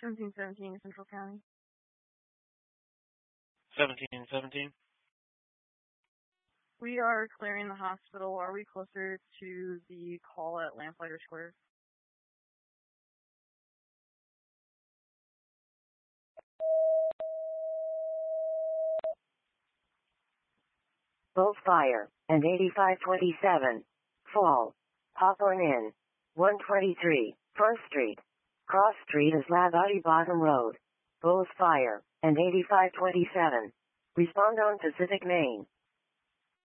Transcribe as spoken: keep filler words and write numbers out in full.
seventeen seventeen Central County. seventeen seventeen. We are clearing the hospital. Are we closer to the call at Lamplighter Square? Both fire and eighty-five twenty-seven. Fall. Hawthorne Inn. one twenty-three First Street. Cross Street is Labadie Bottom Road. Both fire and eighty-five twenty-seven. Respond on Pacific Main.